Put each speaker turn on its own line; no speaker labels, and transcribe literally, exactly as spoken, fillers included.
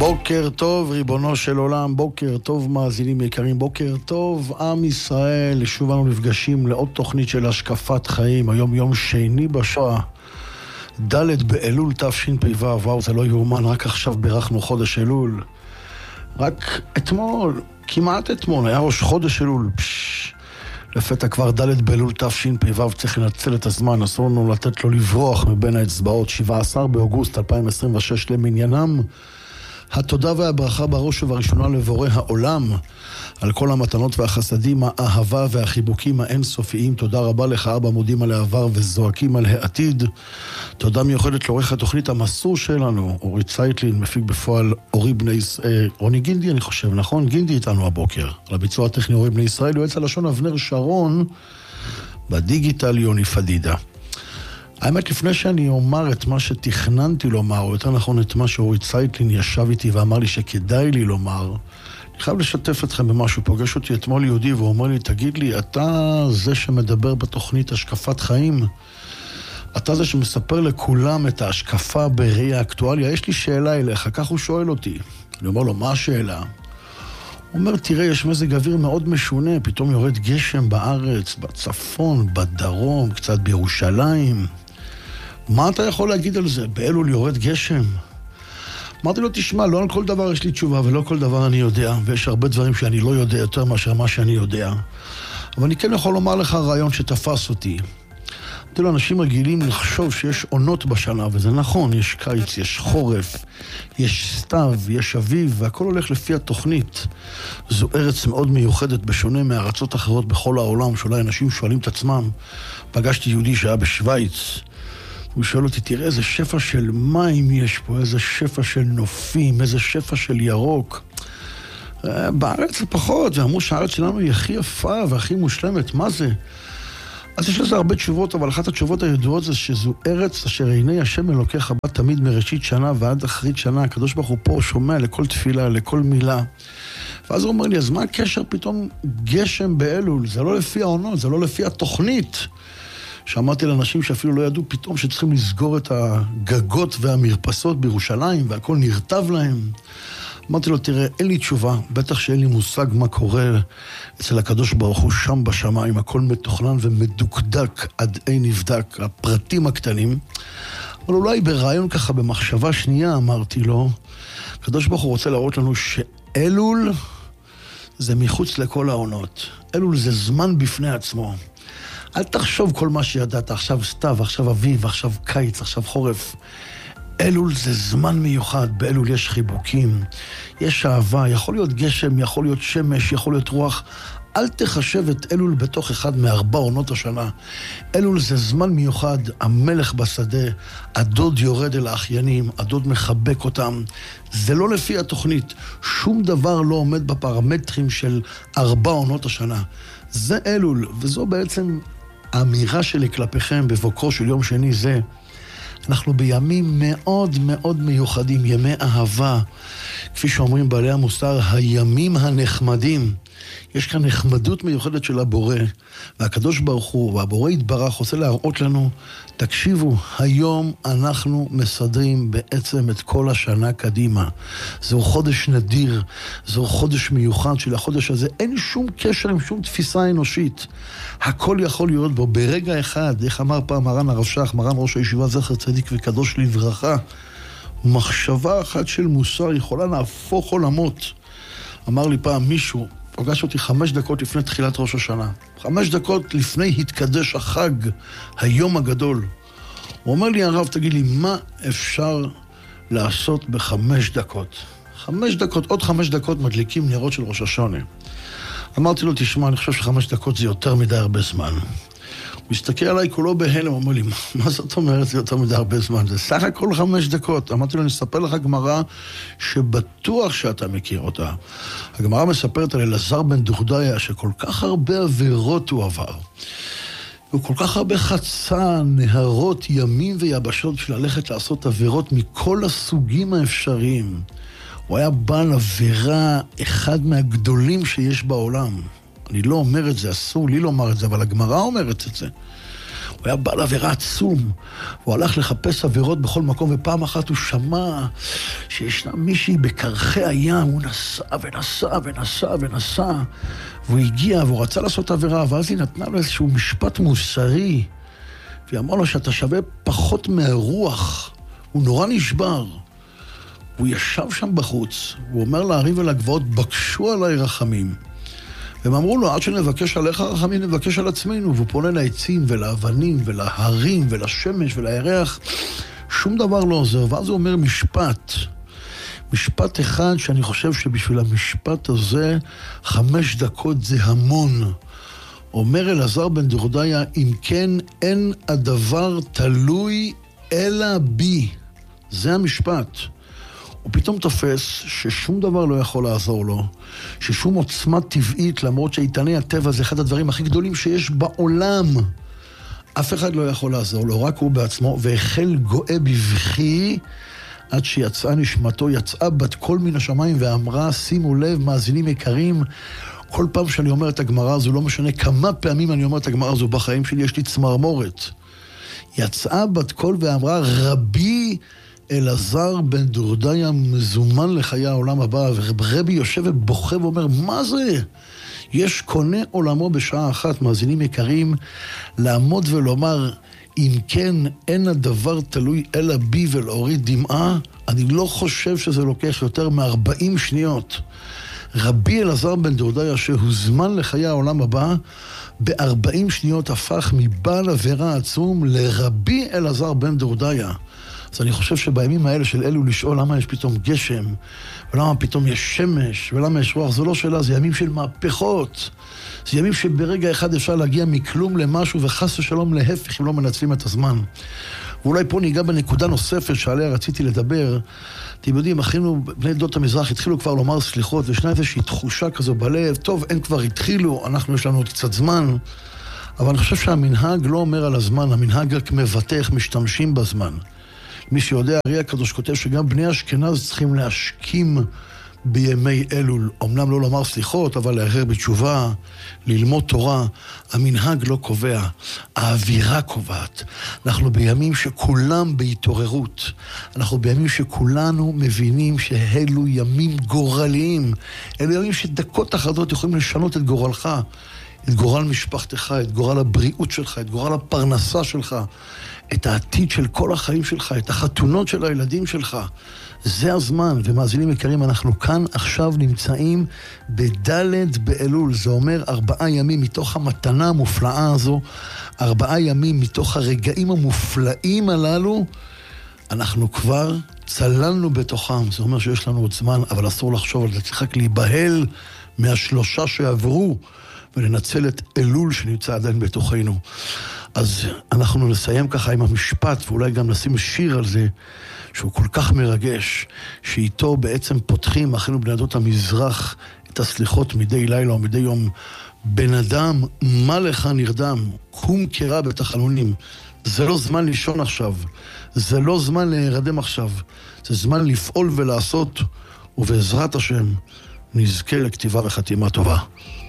בוקר טוב, ריבונו של עולם, בוקר טוב מאזינים יקרים, בוקר טוב עם ישראל. שוב אנו נפגשים לעוד תוכנית של השקפת חיים. היום יום שני בשואה, ד' באלול תשפ"ו. וואו, זה לא יאומן, רק עכשיו בירכנו חודש אלול. רק אתמול, כמעט אתמול, היה ראש חודש אלול. פש, לפתע כבר ד' באלול תשפ"ו, צריך לנצל את הזמן, אסור לנו לתת לו לברוח מבין האצבעות. שבעה עשר באוגוסט אלפיים עשרים ושש למניינם. התודה והברכה בראש ובראשונה לבורא העולם על כל המתנות והחסדים, האהבה והחיבוקים האינסופיים. תודה רבה לך אבא, מודים על העבר וזועקים על העתיד. תודה מיוחדת לעורך התוכנית המסור שלנו, אורי צייטלין, מפיק בפועל אורי בני ישראל, רוני גינדי אני חושב, נכון? גינדי איתנו הבוקר. על הביצוע הטכני אורי בני ישראל, יועץ הלשון אבנר שרון, בדיגיטל יוני פדידה. האמת, לפני שאני אומר את מה שתכננתי לומר, או יותר נכון את מה שאורי צייטלין ישב איתי ואמר לי שכדאי לי לומר, אני חייב לשתף אתכם במשהו. פוגש אותי אתמול יהודי והוא אומר לי, תגיד לי, אתה זה שמדבר בתוכנית השקפת חיים? אתה זה שמספר לכולם את ההשקפה בראי האקטואליה? יש לי שאלה אליך. כך הוא שואל אותי. אני אומר לו, מה השאלה? הוא אומר, תראה, יש מזג אוויר מאוד משונה, פתאום יורד גשם בארץ, בצפון, בדרום, קצת בירושלים. מה אתה יכול להגיד על זה? באלול יורד גשם? אמרתי לו, תשמע, לא על כל דבר יש לי תשובה ולא כל דבר אני יודע, ויש הרבה דברים שאני לא יודע יותר מאשר מה שאני יודע. אבל אני כן יכול לומר לך רעיון שתפס אותי. אמרתי לו, אנשים רגילים לחשוב שיש עונות בשנה, וזה נכון, יש קיץ, יש חורף, יש סתיו, יש אביב, והכל הולך לפי התוכנית. זו ארץ מאוד מיוחדת, בשונה מארצות אחרות בכל העולם, שאולי אנשים שואלים את עצמם. פגשתי יהודי שהיה בשוויץ, הוא שואל אותי, תראה איזה שפע של מים יש פה, איזה שפע של נופים, איזה שפע של ירוק. בארץ זה פחות, ואמרו שהארץ שלנו היא הכי יפה והכי מושלמת, מה זה? אז יש לזה הרבה תשובות, אבל אחת התשובות הידועות זה שזו ארץ אשר עיני השם אלוקיך בה תמיד מראשית שנה ועד אחרית שנה. הקדוש ברוך הוא פה שומע לכל תפילה, לכל מילה. ואז הוא אומר לי, אז מה הקשר פתאום גשם באלול? זה לא לפי העונות, זה לא לפי התוכנית. שאמרתי לאנשים שאפילו לא ידעו פתאום שצריכים לסגור את הגגות והמרפסות בירושלים והכל נרטב להם. אמרתי לו, תראה, אין לי תשובה, בטח שאין לי מושג מה קורה אצל הקדוש ברוך הוא שם בשמיים, הכל מתוכנן ומדוקדק עד אין נבדק, הפרטים הקטנים. אבל אולי ברעיון ככה, במחשבה שנייה, אמרתי לו, הקדוש ברוך הוא רוצה להראות לנו שאלול זה מחוץ לכל העונות. אלול זה זמן בפני עצמו. אל תחשוב כל מה שידעת, עכשיו סתיו, עכשיו אביב, עכשיו קיץ, עכשיו חורף. אלול זה זמן מיוחד, באלול יש חיבוקים, יש אהבה, יכול להיות גשם, יכול להיות שמש, יכול להיות רוח. אל תחשב את אלול בתוך אחד מארבע עונות השנה. אלול זה זמן מיוחד, המלך בשדה, הדוד יורד אל האחיינים, הדוד מחבק אותם. זה לא לפי התוכנית, שום דבר לא עומד בפרמטרים של ארבע עונות השנה. זה אלול, וזו בעצם האמירה שלי כלפיכם בבוקרו של יום שני זה. אנחנו בימים מאוד מאוד מיוחדים, ימי אהבה. כפי שאומרים בעלי המוסר, הימים הנחמדים. יש כאן נחמדות מיוחדת של הבורא, והקדוש ברוך הוא, והבורא יתברך, רוצה להראות לנו, תקשיבו, היום אנחנו מסדרים בעצם את כל השנה קדימה. זהו חודש נדיר, זהו חודש מיוחד של החודש הזה, אין שום קשר עם שום תפיסה אנושית. הכל יכול להיות בו ברגע אחד, איך אמר פעם מרן הרב שך, מרן ראש הישיבה זכר צדיק וקדוש לברכה, מחשבה אחת של מוסר יכולה להפוך עולמות. אמר לי פעם מישהו, פגש אותי חמש דקות לפני תחילת ראש השנה. חמש דקות לפני התקדש החג, היום הגדול. הוא אומר לי, הרב, תגיד לי, מה אפשר לעשות בחמש דקות? חמש דקות, עוד חמש דקות מדליקים נרות של ראש השונה. אמרתי לו, תשמע, אני חושב שחמש דקות זה יותר מדי הרבה זמן. הוא הסתכל עליי כולו בהלם, הוא אומר לי, מה זאת אומרת זה יותר מדי הרבה זמן? זה סך הכל חמש דקות. אמרתי לו, אני אספר לך גמרא שבטוח שאתה מכיר אותה. הגמרא מספרת על אלעזר בן דוכדיה, שכל כך הרבה עבירות הוא עבר. הוא כל כך הרבה חצה נהרות, ימים ויבשות, בשביל ללכת לעשות עבירות מכל הסוגים האפשריים. הוא היה בעל עבירה אחד מהגדולים שיש בעולם. אני לא אומר את זה, אסור לי לומר את זה, אבל הגמרא אומרת את זה. הוא היה בעל עבירה עצום, הוא הלך לחפש עבירות בכל מקום, ופעם אחת הוא שמע שישנה מישהי בקרחי הים, הוא נסע ונסע ונסע ונסע, והוא הגיע והוא רצה לעשות עבירה, ואז היא נתנה לו איזשהו משפט מוסרי, והיא אמרה לו שאתה שווה פחות מהרוח, הוא נורא נשבר. הוא ישב שם בחוץ, הוא אומר להרים ולגבעות, בקשו עליי רחמים. והם אמרו לו, עד שנבקש עליך רחמים, נבקש על עצמנו. והוא פונה לעצים ולאבנים ולהרים ולשמש ולירח. שום דבר לא עוזר. ואז הוא אומר משפט. משפט אחד שאני חושב שבשביל המשפט הזה, חמש דקות זה המון. אומר אלעזר בן דורדיה, אם כן אין הדבר תלוי אלא בי. זה המשפט. הוא פתאום תופס ששום דבר לא יכול לעזור לו, ששום עוצמה טבעית, למרות שאיתני הטבע זה אחד הדברים הכי גדולים שיש בעולם, אף אחד לא יכול לעזור לו, רק הוא בעצמו, והחל גואה בבכי, עד שיצאה נשמתו, יצאה בת קול מן השמיים ואמרה, שימו לב, מאזינים יקרים, כל פעם שאני אומר את הגמרא הזו, לא משנה כמה פעמים אני אומר את הגמרא הזו בחיים שלי, יש לי צמרמורת. יצאה בת קול ואמרה, רבי אלעזר בן דורדיה מזומן לחיי העולם הבא, ורבי יושב ובוכה ואומר, מה זה? יש קונה עולמו בשעה אחת, מאזינים יקרים, לעמוד ולומר, אם כן אין הדבר תלוי אלא בי ולהוריד דמעה, אני לא חושב שזה לוקח יותר מ-ארבעים שניות. רבי אלעזר בן דורדיה שהוזמן לחיי העולם הבא, ב-ארבעים שניות הפך מבעל עבירה עצום לרבי אלעזר בן דורדיה. אז אני חושב שבימים האלה של אלו לשאול למה יש פתאום גשם, ולמה פתאום יש שמש, ולמה יש רוח, זו לא שאלה, זה ימים של מהפכות. זה ימים שברגע אחד אפשר להגיע מכלום למשהו, וחס ושלום להפך אם לא מנצלים את הזמן. ואולי פה ניגע בנקודה נוספת שעליה רציתי לדבר. אתם יודעים, אחינו בני עדות המזרח התחילו כבר לומר סליחות, וישנה איזושהי תחושה כזו בלב, טוב, הם כבר התחילו, אנחנו יש לנו עוד קצת זמן, אבל אני חושב שהמנהג לא אומר על הזמן, המנהג רק מבטא איך משתמשים בזמן. מי שיודע, הרי הקדוש כותב שגם בני אשכנז צריכים להשכים בימי אלול, אמנם לא לומר סליחות, אבל להרהר בתשובה, ללמוד תורה. המנהג לא קובע, האווירה קובעת. אנחנו בימים שכולם בהתעוררות, אנחנו בימים שכולנו מבינים שאלו ימים גורליים, אלו ימים שדקות אחדות יכולים לשנות את גורלך, את גורל משפחתך, את גורל הבריאות שלך, את גורל הפרנסה שלך, את העתיד של כל החיים שלך, את החתונות של הילדים שלך. זה הזמן, ומאזינים יקרים, אנחנו כאן עכשיו נמצאים בדלת באלול. זה אומר ארבעה ימים מתוך המתנה המופלאה הזו, ארבעה ימים מתוך הרגעים המופלאים הללו, אנחנו כבר צללנו בתוכם. זה אומר שיש לנו עוד זמן, אבל אסור לחשוב על זה, צריך רק להיבהל מהשלושה שעברו, ולנצל את אלול שנמצא עדיין בתוכנו. אז אנחנו נסיים ככה עם המשפט, ואולי גם נשים שיר על זה, שהוא כל כך מרגש, שאיתו בעצם פותחים אחינו בני עדות המזרח את הסליחות מדי לילה או מדי יום. בן אדם, מה לך נרדם? קום קרא בתחנונים. זה לא זמן לישון עכשיו, זה לא זמן להירדם עכשיו, זה זמן לפעול ולעשות, ובעזרת השם נזכה לכתיבה וחתימה טובה.